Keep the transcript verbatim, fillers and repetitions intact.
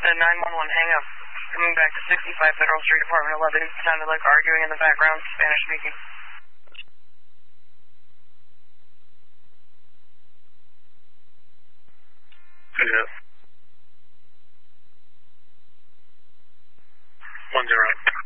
The nine one one hang up. Coming back to sixty-five Federal Street, Apartment eleven. Sounded like arguing in the background, Spanish speaking. Yeah. One zero.